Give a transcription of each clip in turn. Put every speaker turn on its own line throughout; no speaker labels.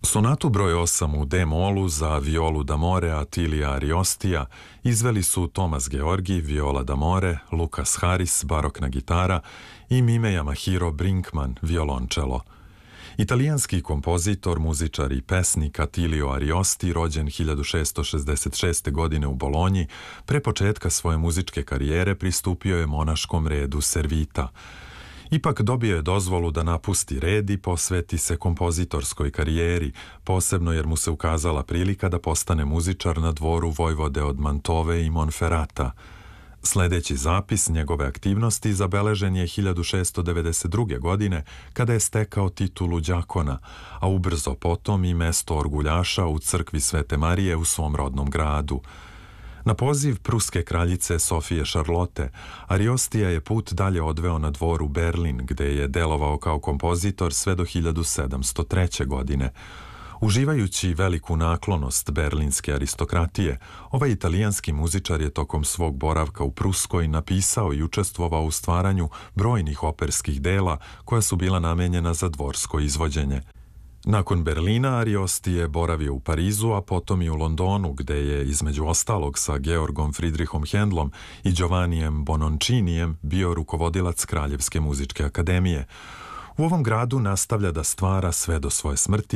Sonatu broj 8 u D-molu za violu d'amore Attilija Ariostija izveli su Tomas Georgi, viola d'amore, Lukas Haris, barokna gitara i Mime Yamahiro Brinkman, violončelo. Italijanski kompozitor, muzičar i pesnik Attilio Ariosti, rođen 1666. godine u Bolonji, pre početka svoje muzičke karijere pristupio je monaškom redu Servita. Ipak dobio je dozvolu da napusti red i posveti se kompozitorskoj karijeri, posebno jer mu se ukazala prilika da postane muzičar na dvoru vojvode od Mantove i Monferrata. Sledeći zapis njegove aktivnosti zabeležen je 1692. godine kada je stekao titulu đakona, a ubrzo potom i mesto orguljaša u crkvi Svete Marije u svom rodnom gradu. Na poziv pruske kraljice Sofije Šarlote, Ariostija je put dalje odveo na dvor u Berlin, gde je delovao kao kompozitor sve do 1703. godine. Uživajući veliku naklonost berlinske aristokratije, ovaj italijanski muzičar je tokom svog boravka u Pruskoj napisao i učestvovao u stvaranju brojnih operskih dela koja su bila namenjena za dvorsko izvođenje. Nakon Berlina Ariosti je boravio u Parizu, a potom i u Londonu, gde je između ostalog sa Georgom Friedrichom Händlom i Giovannijem Bononcinijem bio rukovodilac Kraljevske muzičke akademije. U ovom gradu nastavlja da stvara sve do svoje smrti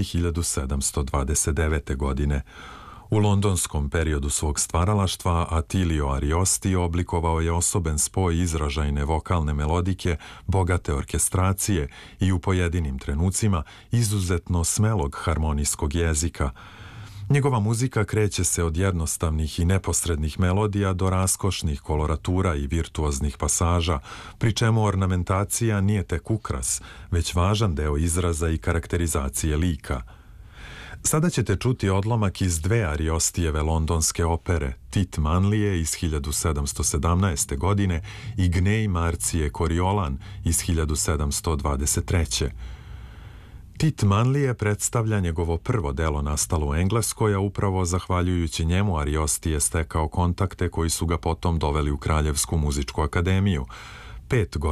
1729. godine. U londonskom periodu svog stvaralaštva Attilio Ariosti oblikovao je osoben spoj izražajne vokalne melodike, bogate orkestracije i u pojedinim trenucima izuzetno smelog harmonijskog jezika. Njegova muzika kreće se od jednostavnih i neposrednih melodija do raskošnih koloratura i virtuoznih pasaža, pri čemu ornamentacija nije tek ukras, već važan deo izraza i karakterizacije lika. Sada ćete čuti odlomak iz dve Ariostijeve londonske opere, Tit Manlije iz 1717. godine i Gnej Marcije Coriolan iz 1723. Tit Manlije predstavlja njegovo prvo delo nastalo u Engleskoj, a upravo zahvaljujući njemu Ariosti je stekao kontakte koji su ga potom doveli u Kraljevsku muzičku akademiju. 5